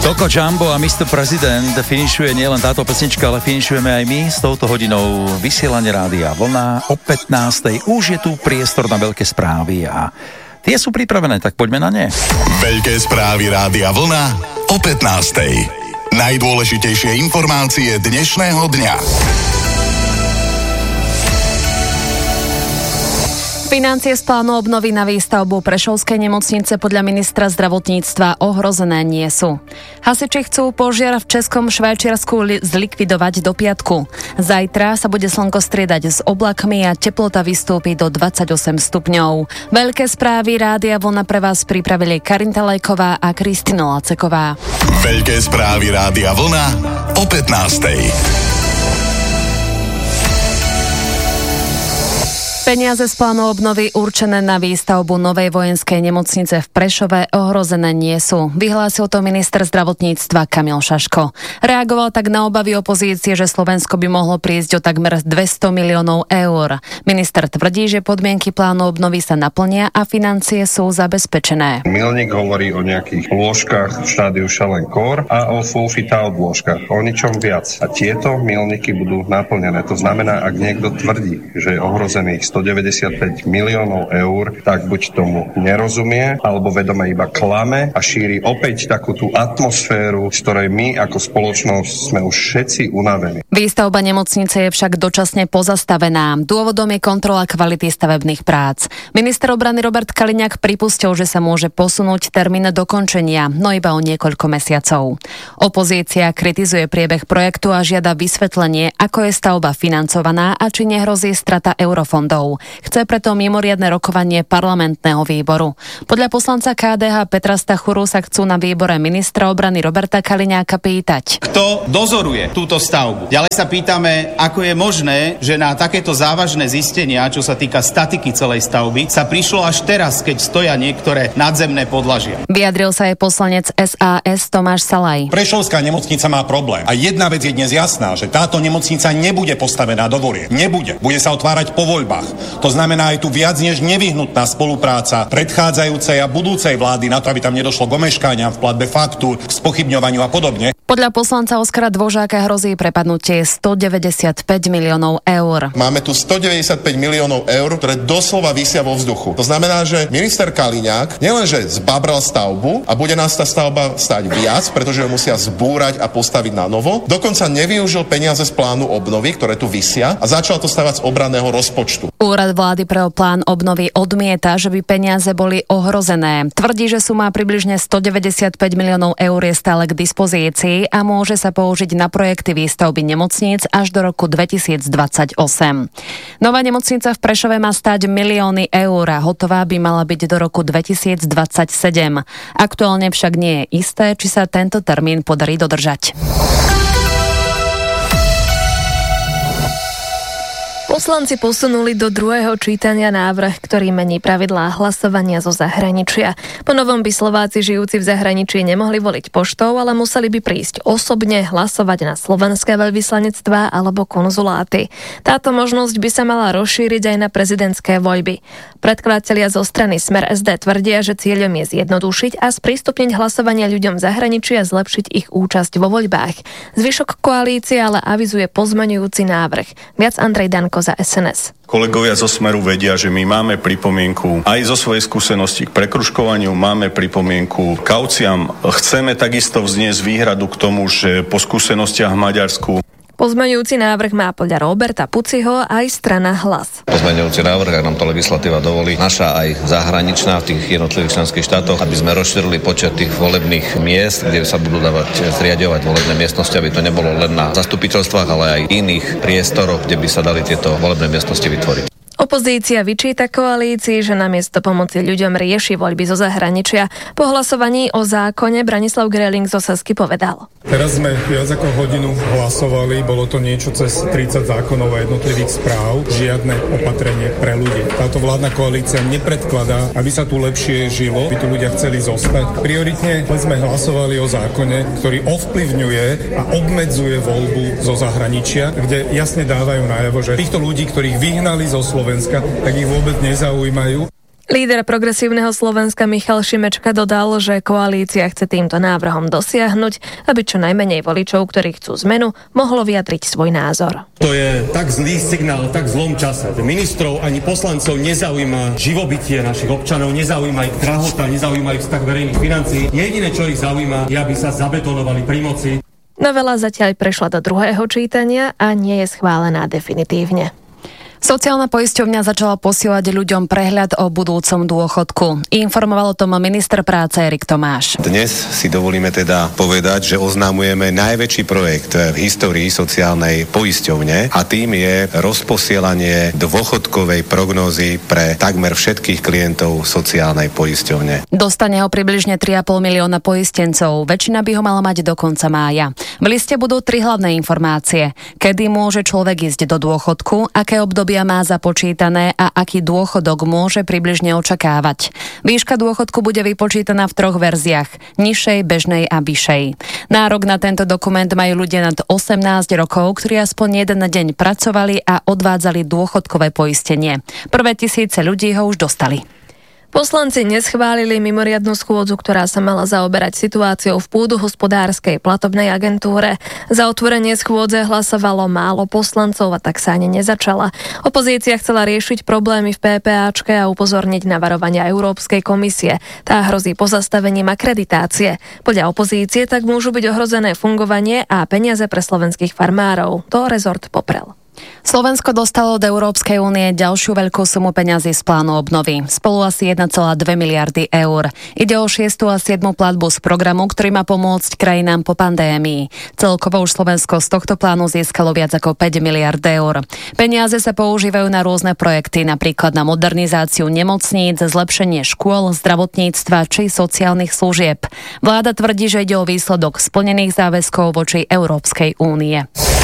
Coco Jumbo a Mr. President finišuje nielen táto pesnička, ale finišujeme aj my s touto hodinou vysielania Rádia Vlna. O 15:00 už je tu priestor na veľké správy a tie sú pripravené, tak poďme na ne. Veľké správy Rádia Vlna o 15:00. Najdôležitejšie informácie dnešného dňa. Financie z plánu obnovy na výstavbu Prešovskej nemocnice podľa ministra zdravotníctva ohrozené nie sú. Hasiči chcú požiar v Českom Švajčiarsku zlikvidovať do piatku. Zajtra sa bude slnko striedať s oblakmi a teplota vystúpi do 28 stupňov. Veľké správy Rádia Vlna pre vás pripravili Karinta Lajková a Kristina Laceková. Veľké správy Rádia Vlna o 15:00. Peniaze z plánu obnovy určené na výstavbu novej vojenskej nemocnice v Prešove ohrozené nie sú. Vyhlásil to minister zdravotníctva Kamil Šaško. Reagoval tak na obavy opozície, že Slovensko by mohlo prísť o takmer 200 miliónov eur. Minister tvrdí, že podmienky plánu obnovy sa naplnia a financie sú zabezpečené. Milník hovorí o nejakých lôžkach v štádiu Šalenkor a o full fit-out lôžkach, o ničom viac. A tieto milníky budú naplnené. To znamená, ak niekto tvrdí, že je ohrozených 195 miliónov eur, tak buď tomu nerozumie, alebo vedome iba klame a šíri opäť takú tú atmosféru, z ktorej my ako spoločnosť sme už všetci unavení. Výstavba nemocnice je však dočasne pozastavená. Dôvodom je kontrola kvality stavebných prác. Minister obrany Robert Kaliňák pripustil, že sa môže posunúť termín dokončenia, no iba o niekoľko mesiacov. Opozícia kritizuje priebeh projektu a žiada vysvetlenie, ako je stavba financovaná a či nehrozí strata eurofondov. Chce preto mimoriadne rokovanie parlamentného výboru. Podľa poslanca KDH Petra Stachuru sa chcú na výbore ministra obrany Roberta Kaliňáka pýtať: kto dozoruje túto stavbu? Ďalej sa pýtame, ako je možné, že na takéto závažné zistenia, čo sa týka statiky celej stavby, sa prišlo až teraz, keď stoja niektoré nadzemné podlažia. Vyjadril sa aj poslanec SAS Tomáš Salaj. Prešovská nemocnica má problém. A jedna vec je dnes jasná, že táto nemocnica nebude postavená do volieb. Nebude. Bude sa otvárať po voľbách. To znamená, je tu viac než nevyhnutná spolupráca predchádzajúcej a budúcej vlády na to, aby tam nedošlo k omeškaniam v platbe faktúr, k spochybňovaniu a podobne. Podľa poslanca Oskara Dvožáka hrozí prepadnutie 195 miliónov eur. Máme tu 195 miliónov eur, ktoré doslova visia vo vzduchu. To znamená, že minister Kaliňák nielenže zbabral stavbu a bude nás tá stavba stáť viac, pretože ho musia zbúrať a postaviť na novo, dokonca nevyužil peniaze z plánu obnovy, ktoré tu visia, a začal to stavať z obranného rozpočtu. Úrad vlády pre plán obnovy odmieta, že by peniaze boli ohrozené. Tvrdí, že suma približne 195 miliónov eur je stále k dispozícii a môže sa použiť na projekty výstavby nemocníc až do roku 2028. Nová nemocnica v Prešove má stáť milióny eur a hotová by mala byť do roku 2027. Aktuálne však nie je isté, či sa tento termín podarí dodržať. Poslanci posunuli do druhého čítania návrh, ktorý mení pravidlá hlasovania zo zahraničia. Po novom by Slováci žijúci v zahraničí nemohli voliť poštou, ale museli by prísť osobne hlasovať na slovenské veľvyslanectvá alebo konzuláty. Táto možnosť by sa mala rozšíriť aj na prezidentské voľby. Predkladatelia zo strany Smer SD tvrdia, že cieľom je zjednodušiť a sprístupniť hlasovanie ľuďom v zahraničí a zlepšiť ich účasť vo voľbách. Zvyšok koalície ale avizuje pozmeňujúci návrh. Viac Andrej Danko za SNS. Kolegovia zo Smeru vedia, že my máme pripomienku aj zo svojej skúsenosti k prekružkovaniu, máme pripomienku k kauciám. Chceme takisto vzniesť výhradu k tomu, že po skúsenostiach v Maďarsku. Pozmeňujúci návrh má podľa Roberta Puciho aj strana Hlas. Pozmeňujúci návrh, ak nám to legislatíva dovolí, naša aj zahraničná v tých jednotlivých členských štátoch, aby sme rozšírili počet tých volebných miest, kde sa budú dávať zriaďovať volebné miestnosti, aby to nebolo len na zastupiteľstvách, ale aj iných priestoroch, kde by sa dali tieto volebné miestnosti vytvoriť. Opozícia vyčíta koalícii, že namiesto pomoci ľuďom rieši voľby zo zahraničia. Po hlasovaní o zákone Branislav Greling zo Sasky povedal: Teraz sme viac ako hodinu hlasovali, bolo to niečo cez 30 zákonov a jednotlivých správ, žiadne opatrenie pre ľudí. Táto vládna koalícia nepredkladá, aby sa tu lepšie žilo, by tu ľudia chceli zostať. Prioritne sme hlasovali o zákone, ktorý ovplyvňuje a obmedzuje voľbu zo zahraničia, kde jasne dávajú najavo, že týchto ľudí, ktorých vyhnali zo Slovenska, tak ich vôbec nezaujímajú. Líder Progresívneho Slovenska Michal Šimečka dodal, že koalícia chce týmto návrhom dosiahnuť, aby čo najmenej voličov, ktorí chcú zmenu, mohlo vyjadriť svoj názor. To je tak zlý signál, tak zlom čase. Ministrov ani poslancov nezaujíma živobytie našich občanov, nezaujíma ich drahota, nezaujíma ich vztah verejných financií. Jediné, čo ich zaujíma, je, aby sa zabetonovali pri moci. Novela zatiaľ prešla do druhého čítania a nie je schválená definitívne. Sociálna poisťovňa začala posielať ľuďom prehľad o budúcom dôchodku. Informoval o tom minister práce Erik Tomáš. Dnes si dovolíme teda povedať, že oznámujeme najväčší projekt v histórii sociálnej poisťovne a tým je rozposielanie dôchodkovej prognózy pre takmer všetkých klientov sociálnej poisťovne. Dostane ho približne 3,5 milióna poistencov. Väčšina by ho mala mať do konca mája. V liste budú 3 hlavné informácie. Kedy môže človek ísť do dôchodku, aké obdobie má započítané a aký dôchodok môže približne očakávať. Výška dôchodku bude vypočítaná v 3 verziách: nižšej, bežnej a vyššej. Nárok na tento dokument majú ľudia nad 18 rokov, ktorí aspoň jeden deň pracovali a odvádzali dôchodkové poistenie. Prvé 1000 ľudí ho už dostali. Poslanci neschválili mimoriadnu schôdzu, ktorá sa mala zaoberať situáciou v pôdohospodárskej platobnej agentúre. Za otvorenie schôdze hlasovalo málo poslancov a tak sa ani nezačala. Opozícia chcela riešiť problémy v PPAčke a upozorniť na varovania Európskej komisie. Tá hrozí pozastavením akreditácie. Podľa opozície tak môžu byť ohrozené fungovanie a peniaze pre slovenských farmárov. To rezort poprel. Slovensko dostalo od Európskej únie ďalšiu veľkú sumu peňazí z plánu obnovy. Spolu asi 1,2 miliardy eur. Ide o 6. a 7. platbu z programu, ktorý má pomôcť krajinám po pandémii. Celkovo už Slovensko z tohto plánu získalo viac ako 5 miliard eur. Peniaze sa používajú na rôzne projekty, napríklad na modernizáciu nemocníc, zlepšenie škôl, zdravotníctva či sociálnych služieb. Vláda tvrdí, že ide o výsledok splnených záväzkov voči Európskej únie.